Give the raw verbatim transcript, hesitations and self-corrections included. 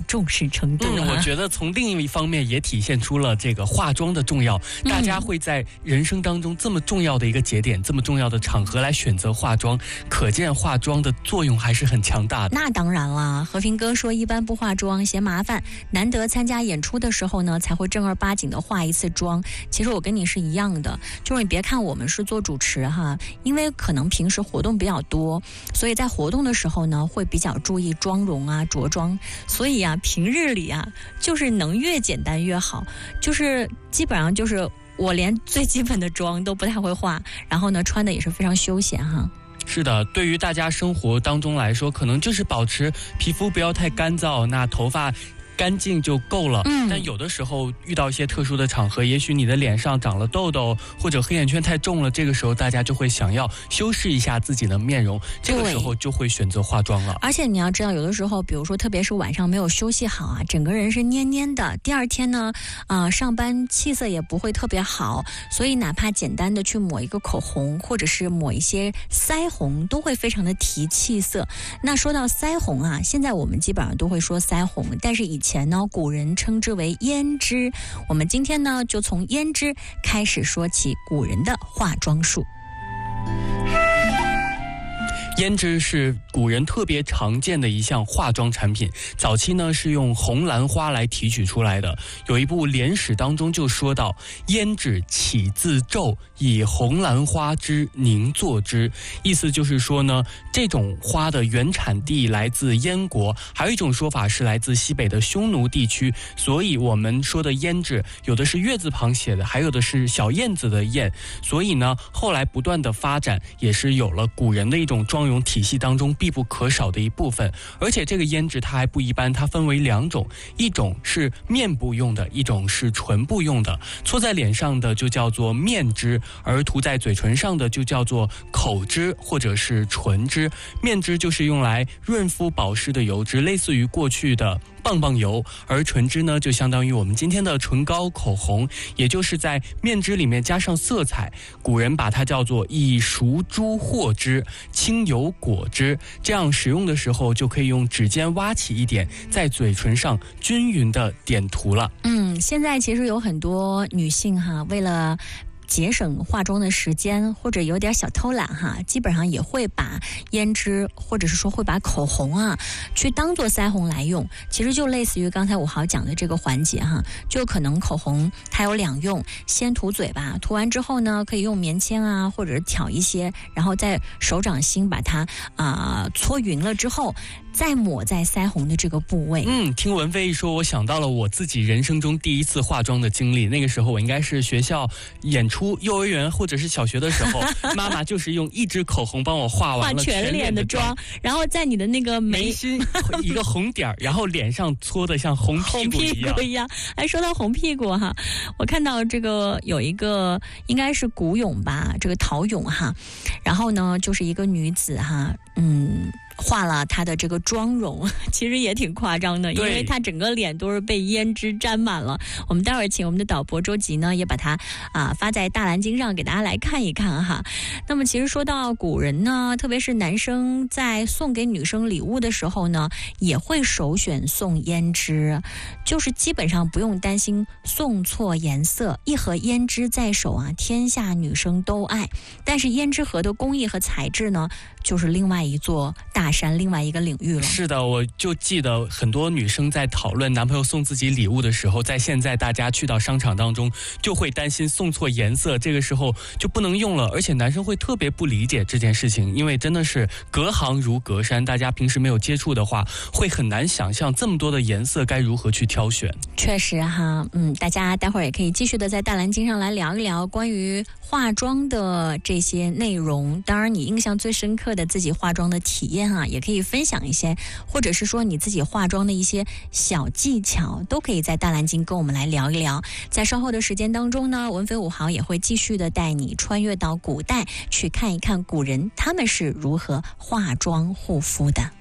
重视程度、啊。 嗯，我觉得从另一方面也体现出了这个化妆的重要。 嗯、 大家会在人生当中这么重要的一个节点、这么重要的场合来选择化妆，可见化妆的作用还是很强大的。 那当然了，和平哥说一般不化妆嫌麻烦，难得参加演出的时候呢才会正儿八经的化一次妆。其实我跟你是一样的，就是你别看我们是做主持哈，因为可能平时活动比较多，所以在活动的时候呢会比较注意妆容啊着装，所以啊平日里啊就是能越简单越好，就是基本上就是我连最基本的妆都不太会化，然后呢穿的也是非常休闲哈。 是的，对于大家生活当中来说，可能就是保持皮肤不要太干燥，那头发干净就够了。 嗯， 但有的时候遇到一些特殊的场合，也许你的脸上长了痘痘，或者黑眼圈太重了，这个时候大家就会想要修饰一下自己的面容，这个时候就会选择化妆了。 而且你要知道，有的时候比如说特别是晚上没有休息好啊，整个人是蔫蔫的，第二天呢呃，上班气色也不会特别好，所以哪怕简单的去抹一个口红，或者是抹一些腮红，都会非常的提气色。那说到腮红啊，现在我们基本上都会说腮红，但是以前前呢，古人称之为胭脂。我们今天呢，就从胭脂开始说起古人的化妆术。 胭脂是古人特别常见的一项化妆产品，早期呢是用红兰花来提取出来的。有一部连史当中就说到，胭脂起自纣，以红兰花之凝作之。意思就是说呢，这种花的原产地来自燕国，还有一种说法是来自西北的匈奴地区，所以我们说的胭脂有的是月字旁写的，还有的是小燕子的燕，所以呢后来不断的发展，也是有了古人的一种妆容体系当中必不可少的一部分。而且这个胭脂它还不一般，它分为两种，一种是面部用的，一种是唇部用的。搓在脸上的就叫做面脂，而涂在嘴唇上的就叫做口脂或者是唇脂。面脂就是用来润肤保湿的油脂，类似于过去的棒棒油，而唇脂呢就相当于我们今天的唇膏口红，也就是在面脂里面加上色彩。古人把它叫做以熟朱和之，清油果汁，这样使用的时候就可以用指尖挖起一点，在嘴唇上均匀的点涂了。 嗯，现在其实有很多女性哈，为了节省化妆的时间，或者有点小偷懒哈，基本上也会把胭脂或者是说会把口红啊去当做腮红来用。其实就类似于刚才五号讲的这个环节哈，就可能口红它有两用，先涂嘴巴，涂完之后呢可以用棉签啊或者是挑一些，然后在手掌心把它啊、呃、搓匀了之后再抹在腮红的这个部位。 嗯，听文飞一说，我想到了我自己人生中第一次化妆的经历。那个时候我应该是学校演出，幼儿园或者是小学的时候，妈妈就是用一支口红帮我画完了全脸的妆，然后在你的那个眉眉心一个红点，然后脸上搓的像红屁股一样。 红屁股一样。哎，说到红屁股哈，我看到这个有一个应该是古咏吧，这个陶咏哈，然后呢就是一个女子哈，嗯。画了她的这个妆容，其实也挺夸张的，因为她整个脸都是被胭脂沾满了。我们待会儿请我们的导播周吉呢，也把它啊发在大蓝鲸上给大家来看一看哈。那么其实说到古人呢，特别是男生在送给女生礼物的时候呢，也会首选送胭脂，就是基本上不用担心送错颜色，一盒胭脂在手啊，天下女生都爱。但是胭脂盒的工艺和材质呢，就是另外一座大山，另外一个领域了。 是的，我就记得很多女生在讨论男朋友送自己礼物的时候，在现在大家去到商场当中就会担心送错颜色，这个时候就不能用了。而且男生会特别不理解这件事情，因为真的是隔行如隔山，大家平时没有接触的话，会很难想象这么多的颜色该如何去挑选。 确实哈，嗯，大家待会儿也可以继续的在大蓝鲸上来聊一聊关于化妆的这些内容。当然你印象最深刻的自己化妆的体验啊，也可以分享一些，或者是说你自己化妆的一些小技巧，都可以在大蓝鲸跟我们来聊一聊。在稍后的时间当中呢，文飞五号也会继续的带你穿越到古代，去看一看古人他们是如何化妆护肤的。